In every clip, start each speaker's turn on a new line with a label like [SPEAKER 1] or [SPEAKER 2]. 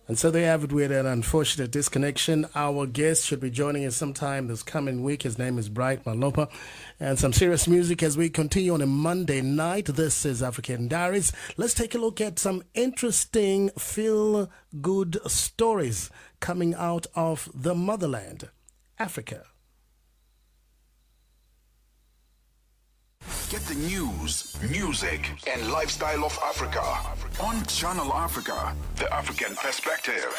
[SPEAKER 1] And so they have it with an unfortunate disconnection. Our guest should be joining us sometime this coming week. His name is Bright Malopa. And some serious music as we continue on a Monday night. This is African Diaries. Let's take a look at some interesting feel-good stories coming out of the motherland, Africa.
[SPEAKER 2] Get the news, music, and lifestyle of Africa on Channel Africa, the African perspective.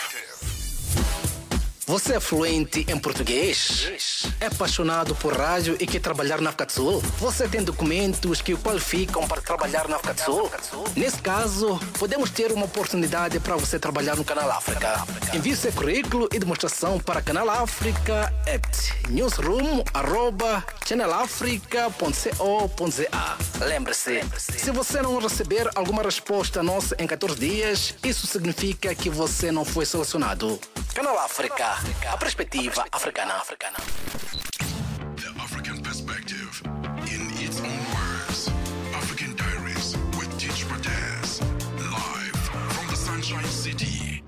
[SPEAKER 3] Você é fluente em português? É apaixonado por rádio e quer trabalhar na África do Sul? Você tem documentos que o qualificam para trabalhar na África do Sul? Nesse caso, podemos ter uma oportunidade para você trabalhar no Canal África. Envie seu currículo e demonstração para Canal África at newsroom@channelafrica.co.za. Lembre-se, se você não receber alguma resposta nossa em 14 dias, isso significa que você não foi selecionado. Canal África, a perspectiva africana.
[SPEAKER 2] The African perspective, in its own words. African Diaries with Teach Mataz, live from the Sunshine City.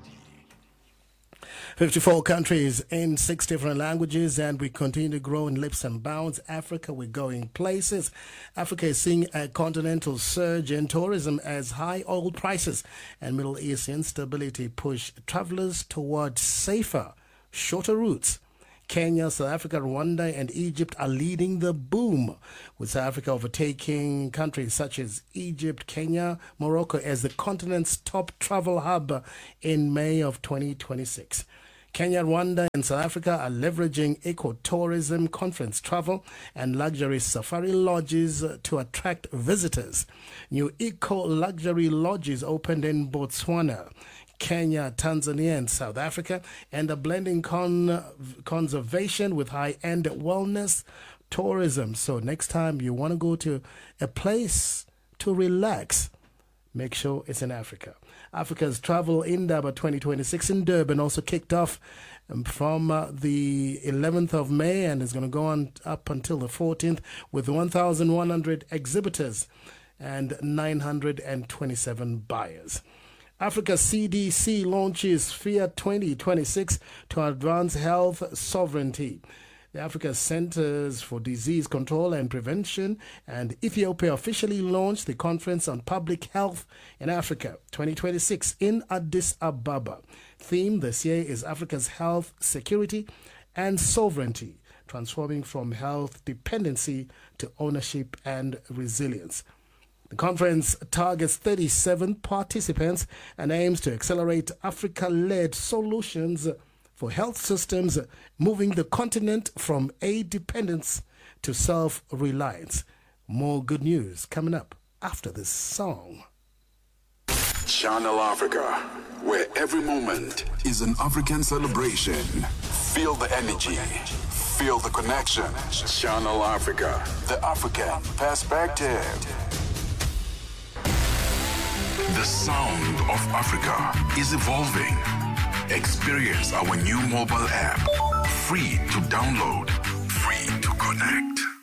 [SPEAKER 1] 54 countries in 6 different languages, and we continue to grow in leaps and bounds. Africa, we're going places. Africa is seeing a continental surge in tourism as high oil prices and Middle East instability push travelers towards safer, shorter routes. Kenya, South Africa, Rwanda, and Egypt are leading the boom, with South Africa overtaking countries such as Egypt, Kenya, Morocco as the continent's top travel hub in May of 2026. Kenya, Rwanda, and South Africa are leveraging ecotourism, conference travel, and luxury safari lodges to attract visitors. New eco-luxury lodges opened in Botswana, Kenya, Tanzania, and South Africa, and are blending conservation with high-end wellness tourism. So next time you want to go to a place to relax, make sure it's in Africa. Africa's Travel Indaba 2026 in Durban also kicked off from the 11th of May and is going to go on up until the 14th with 1,100 exhibitors and 927 buyers. Africa CDC launches FIA 2026 to advance health sovereignty. The Africa Centers for Disease Control and Prevention and Ethiopia officially launched the Conference on Public Health in Africa 2026 in Addis Ababa. Theme this year is Africa's health security and sovereignty, transforming from health dependency to ownership and resilience. The conference targets 37 participants and aims to accelerate Africa-led solutions for health systems, moving the continent from aid dependence to self-reliance. More good news coming up after this song.
[SPEAKER 2] Channel Africa, where every moment is an African celebration. Feel the energy, feel the connection. Channel Africa, the African perspective. The sound of Africa is evolving. Experience our new mobile app. Free to download, free to connect.